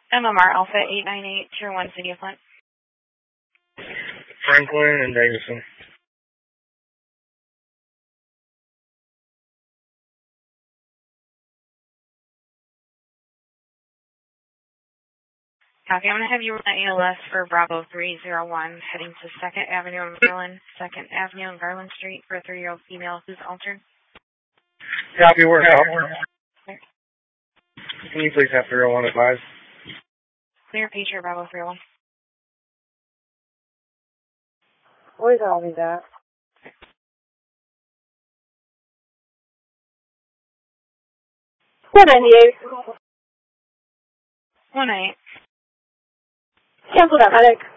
MMR Alpha 898, Tier 1 City of Flint. Franklin and Davison. Copy. I'm going to have you run ALS for Bravo 301, heading to 2nd Avenue in Garland, 2nd Avenue and Garland Street for a 3-year-old female who's altered. Copy, we're out. Clear. Can you please have 301 advised? Clear, Patriot Bravo 301. What tell me that? 198. 198. Cancel that, medic.